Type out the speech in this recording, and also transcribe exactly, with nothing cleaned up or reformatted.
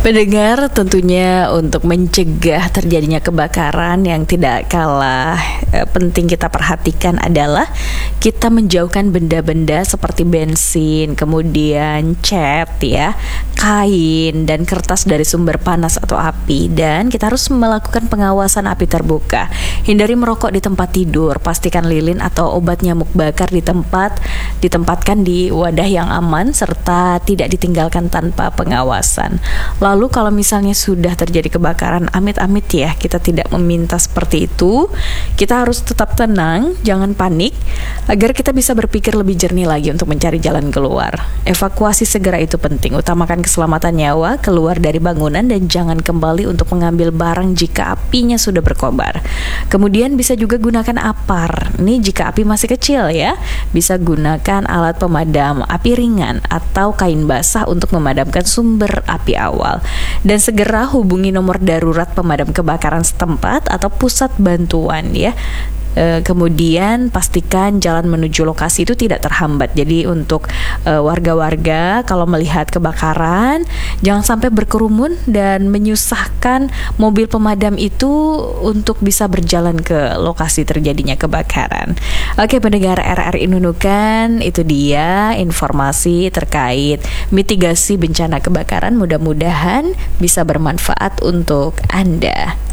Pendengar, tentunya untuk mencegah terjadinya kebakaran yang tidak kalah eh, penting kita perhatikan adalah kita menjauhkan benda-benda seperti bensin, kemudian cat ya, kain dan kertas dari sumber panas atau api, dan kita harus melakukan pengawasan api terbuka. Hindari merokok di tempat tidur, pastikan lilin atau obat nyamuk bakar di tempat ditempatkan di wadah yang aman serta tidak ditinggalkan tanpa pengawasan. Lalu kalau misalnya sudah terjadi kebakaran, amit-amit ya, kita tidak meminta seperti itu. Kita harus tetap tenang, jangan panik, agar kita bisa berpikir lebih jernih lagi untuk mencari jalan keluar. Evakuasi segera itu penting, utamakan keselamatan nyawa, keluar dari bangunan dan jangan kembali untuk mengambil barang jika apinya sudah berkobar. Kemudian bisa juga gunakan apar. Ini jika api masih kecil ya, bisa gunakan alat pemadam api ringan atau kain basah untuk memadamkan sumber api awal. Dan segera hubungi nomor darurat pemadam kebakaran setempat atau pusat bantuan ya. E, kemudian pastikan jalan menuju lokasi itu tidak terhambat. Jadi untuk e, warga-warga kalau melihat kebakaran jangan sampai berkerumun dan menyusahkan mobil pemadam itu untuk bisa berjalan ke lokasi terjadinya kebakaran. Oke pendengar R R I Nunukan, itu dia informasi terkait mitigasi bencana kebakaran. Mudah-mudahan bisa bermanfaat untuk Anda.